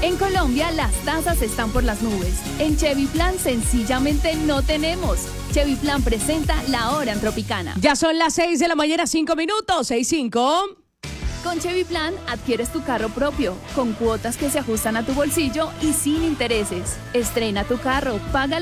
En Colombia las tasas están por las nubes. En Chevy Plan sencillamente no tenemos. Chevy Plan presenta La Hora en Tropicana. Ya son las 6 de la mañana, 5 minutos, 6:05. Con Chevy Plan adquieres tu carro propio, con cuotas que se ajustan a tu bolsillo y sin intereses. Estrena tu carro, paga